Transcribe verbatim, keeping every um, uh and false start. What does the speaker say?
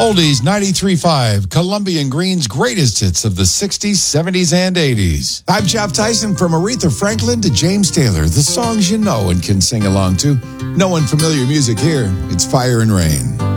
Oldies ninety-three point five, Colombian Green's greatest hits of the sixties, seventies, and eighties. I'm Jeff Tyson. From Aretha Franklin to James Taylor, the songs you know and can sing along to. No unfamiliar music here. It's Fire and Rain.